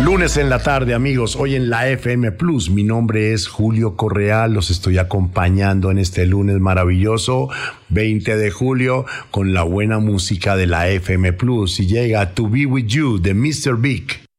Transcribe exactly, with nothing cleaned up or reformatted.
Lunes en la tarde, amigos, hoy en la F M Plus. Mi nombre es Julio Correa, los estoy acompañando en este lunes maravilloso, veinte de julio, con la buena música de la F M Plus. Y llega To Be With You de mister Big.